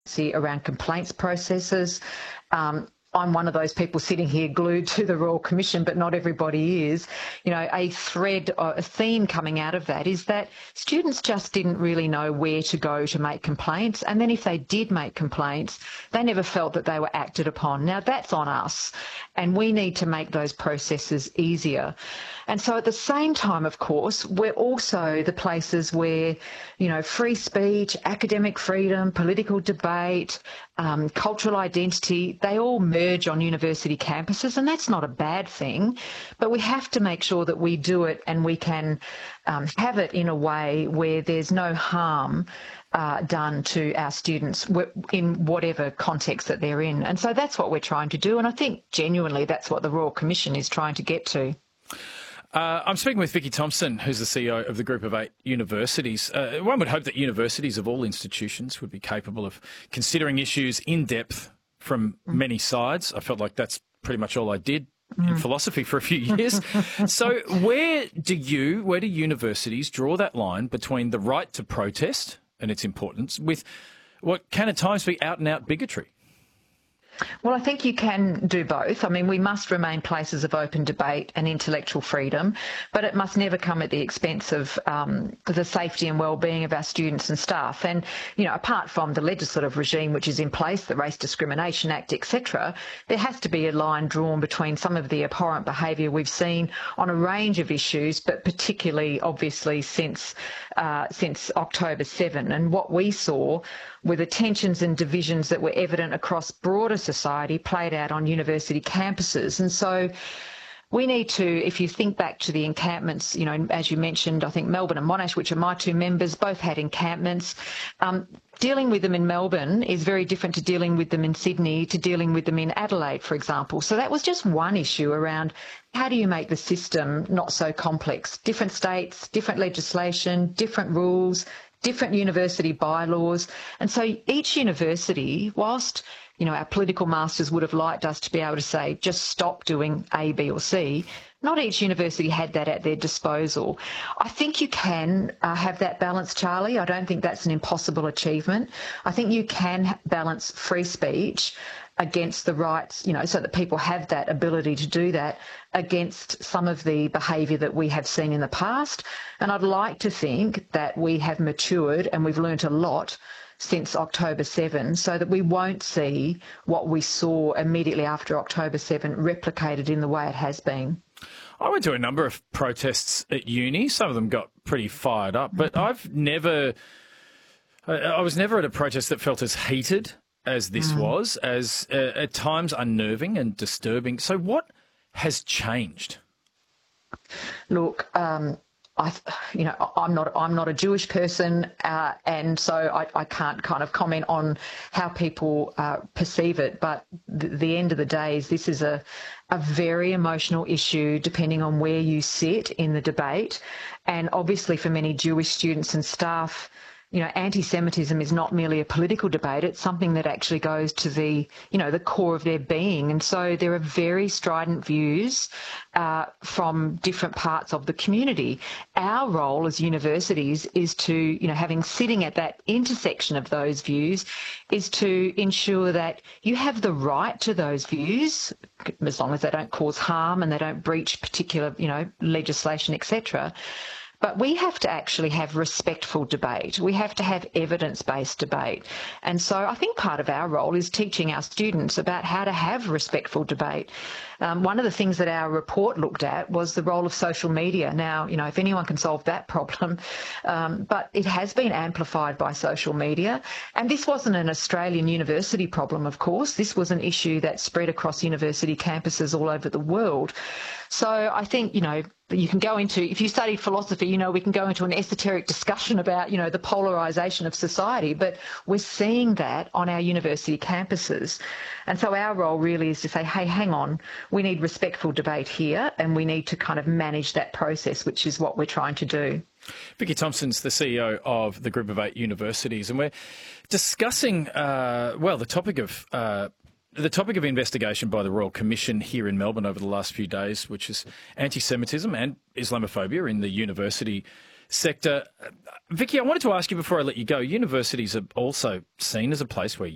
around complaints processes. I'm one of those people sitting here glued to the Royal Commission, but not everybody is. You know, a thread, a theme coming out of that is that students just didn't really know where to go to make complaints. And then if they did make complaints, they never felt that they were acted upon. Now, that's on us, and we need to make those processes easier. And so at the same time, of course, we're also the places where, you know, free speech, academic freedom, political debate, cultural identity, they all merge on university campuses, and that's not a bad thing, but we have to make sure that we do it and we can have it in a way where there's no harm done to our students in whatever context that they're in. And so that's what we're trying to do, and I think genuinely that's what the Royal Commission is trying to get to. I'm speaking with Vicky Thompson, who's the CEO of the Group of 8 universities. One would hope that universities of all institutions would be capable of considering issues in depth from many sides. I felt like that's pretty much all I did in philosophy for a few years. So where do universities draw that line between the right to protest and its importance with what can at times be out-and-out bigotry? Well, I think you can do both. I mean, we must remain places of open debate and intellectual freedom, but it must never come at the expense of the safety and well-being of our students and staff. And, you know, apart from the legislative regime which is in place, the Race Discrimination Act, etc., there has to be a line drawn between some of the abhorrent behaviour we've seen on a range of issues, but particularly, obviously, since October 7. And what we saw were the tensions and divisions that were evident across broader society played out on university campuses. And so we need to, if you think back to the encampments, you know, as you mentioned, I think Melbourne and Monash, which are my two members, both had encampments. Dealing with them in Melbourne is very different to dealing with them in Sydney, to dealing with them in Adelaide, for example. So that was just one issue around how do you make the system not so complex? Different states, different legislation, different rules, different university bylaws. And so each university, whilst, you know, our political masters would have liked us to be able to say, just stop doing A, B or C, not each university had that at their disposal. I think you can have that balance, Charlie. I don't think that's an impossible achievement. I think you can balance free speech against the rights, you know, so that people have that ability to do that against some of the behaviour that we have seen in the past. And I'd like to think that we have matured and we've learnt a lot since October 7, so that we won't see what we saw immediately after October 7 replicated in the way it has been. I went to a number of protests at uni. Some of them got pretty fired up, but I was never at a protest that felt as heated as this was, as at times unnerving and disturbing. So what has changed? Look, I'm not a Jewish person, and so I can't kind of comment on how people perceive it. But the end of the day is this is a very emotional issue, depending on where you sit in the debate. And obviously, for many Jewish students and staff, you know, anti-Semitism is not merely a political debate. It's something that actually goes to the core of their being. And so there are very strident views from different parts of the community. Our role as universities is to, you know, sitting at that intersection of those views, is to ensure that you have the right to those views, as long as they don't cause harm and they don't breach particular, you know, legislation, etc. But we have to actually have respectful debate. We have to have evidence-based debate. And so I think part of our role is teaching our students about how to have respectful debate. One of the things that our report looked at was the role of social media. Now, you know, if anyone can solve that problem, but it has been amplified by social media. And this wasn't an Australian university problem, of course. This was an issue that spread across university campuses all over the world. So I think, you know, you can go into, if you studied philosophy, you know, we can go into an esoteric discussion about, you know, the polarisation of society, but we're seeing that on our university campuses. And so our role really is to say, hey, hang on, we need respectful debate here, and we need to kind of manage that process, which is what we're trying to do. Vicky Thompson's the CEO of the Group of 8 universities, and we're discussing, the topic of investigation by the Royal Commission here in Melbourne over the last few days, which is anti-Semitism and Islamophobia in the university sector. Vicky, I wanted to ask you before I let you go, universities are also seen as a place where